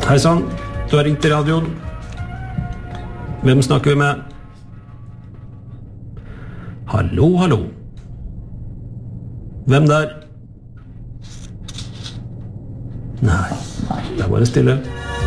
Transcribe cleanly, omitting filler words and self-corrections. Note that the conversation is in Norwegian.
Hei sann, du har ringt til radioen. Hvem snakker vi med? Hallo, hallo. Hvem der? Nei, det er bare stille.